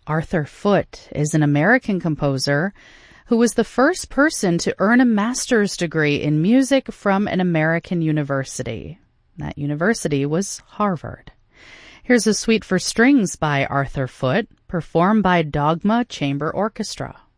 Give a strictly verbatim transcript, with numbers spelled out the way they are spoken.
Arthur Foote is an American composer who was the first person to earn a master's degree in music from an American university. That university was Harvard. Here's a suite for strings by Arthur Foote, performed by Dogma Chamber Orchestra.